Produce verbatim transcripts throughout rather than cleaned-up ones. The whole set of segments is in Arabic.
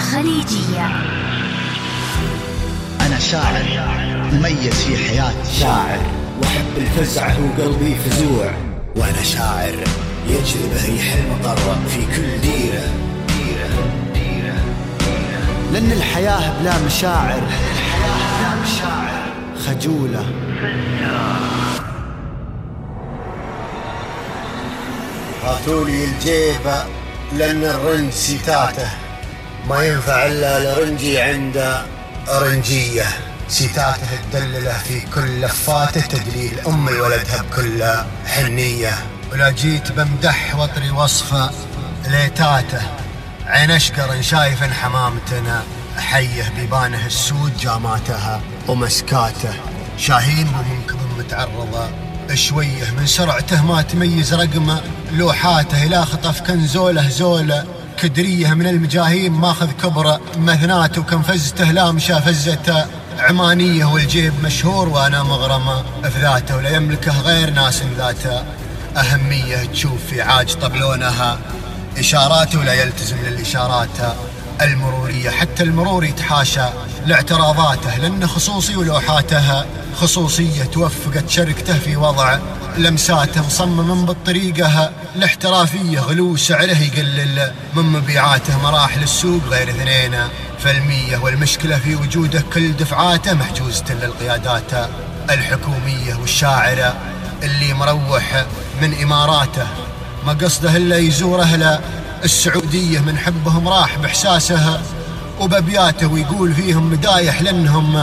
الخليجية. أنا شاعر مميز في حياتي، شاعر وأحب الفزع وقلبي فزوع، وأنا شاعر يجلب ريح المطر في كل ديرة ديرة ديرة ديرة. لأن الحياة بلا مشاعر بلا مشاعر خجولة. هاتولي الجيبة لأن الرنج ستاته ما ينفع إلا الرنجي عند رنجية. ستاته تدلله في كل لفاته تدليل أمي ولدها بكل حنية. ولا جيت بمدح وطري وصفه ليتاته، عين أشقر شايف حمامتنا حيه، بيبانه السود جاماتها ومسكاته. شاهين بمنكب متعرضة شويه من سرعته ما تميز رقمه، لوحاته لا خطف كنزوله زوله كدريه من المجاهيم ماخذ كبره، مثناته وكنفزته لا مشى فزته عمانيه، والجيب مشهور وانا مغرمه في ذاته، ولا يملكه غير ناس ذاته اهميه. تشوف في عاج طبلونها اشاراته ولا يلتزم للاشارات المروريه، حتى المرور يتحاشى لاعتراضاته لأن خصوصي ولوحاتها خصوصية. توفقت شركته في وضع لمساته مصمم بالطريقة الاحترافية، غلو سعره يقلل من مبيعاته، مراحل السوق غير اثنين في المية، والمشكلة في وجوده كل دفعاته محجوزة للقيادات الحكومية. والشاعر اللي مروح من إماراته ما قصده إلا يزور أهل السعودية، من حبهم راح بإحساسه وببياته، ويقول فيهم مدايح لأنهم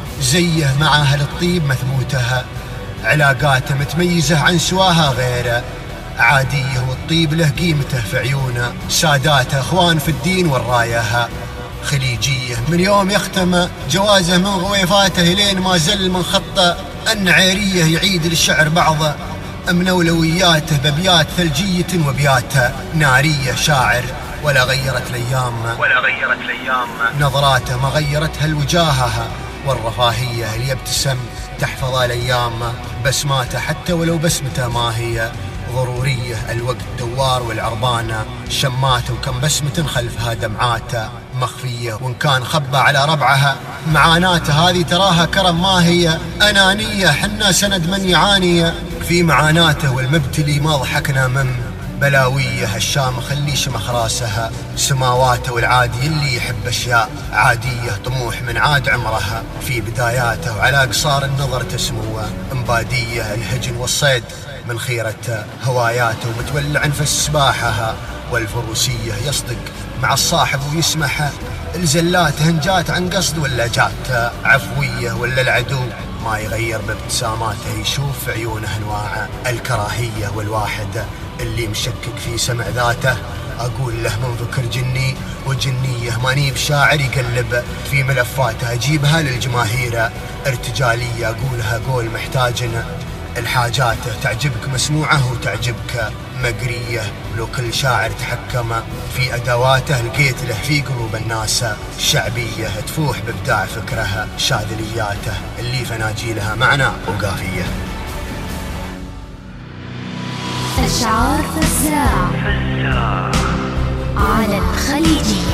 زيه مع أهل الطيب مثبوتها. علاقاته متميزة عن سواها غير عادية، والطيب له قيمته في عيونه ساداته، أخوان في الدين والراية خليجية. من يوم يختم جوازه من غويفاته لين ما زل من خطه النعيرية، يعيد للشعر بعض من أولوياته ببيات ثلجية وبيات نارية. شاعر ولا غيرت الأيام ولا غيرت الأيام نظراته، ما غيرتها الوجاهة والرفاهية، اللي يبتسم تحفظ الأيام بسماته، حتى ولو بسمته ما هي ضرورية. الوقت دوار والعربانة شماته، وكم بسمة خلفها دمعاته مخفية، وإن كان خبى على ربعها معاناته، هذه تراها كرم ما هي أنانية. حنا سند من يعاني في معاناته، والمبتلي ما ضحكنا من بلاويه. الشام خليش مخراسها سماواته، والعادي اللي يحب أشياء عادية، طموح من عاد عمرها في بداياته، وعلى قصار النظر تسمو امبادية. الهجن والصيد من خيرة هواياته، ومتولع في السباحة والفروسية، يصدق مع الصاحب ويسمح الزلات، هنجات عن قصد ولا جات عفوية، ولا العدو ما يغير بابتساماته، يشوف في عيونه انواع الكراهية. والواحد اللي مشكك في سمع ذاته اقول له من فكر جني وجنيه، ماني بشاعر يقلب في ملفاته، اجيبها للجماهير ارتجالية، اقولها قول محتاج الحاجات تعجبك مسموعه وتعجبك مقرية. لو كل شاعر تحكم في أدواته لقيت له في قلوب الناس شعبية، تفوح بإبداع فكرها شاذلياته اللي فناجيلها معنى وقافية. أشعار فزاع على الخليجية.